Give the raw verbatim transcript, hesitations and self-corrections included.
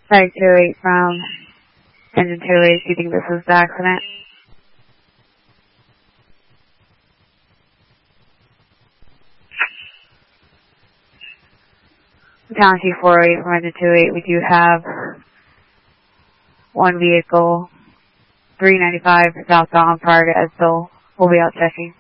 Side two eight from engine two eight, do you think this was the accident? Town T four eight from engine two eight, we do have one vehicle, three ninety-five southbound prior to Edsel. We'll be out checking.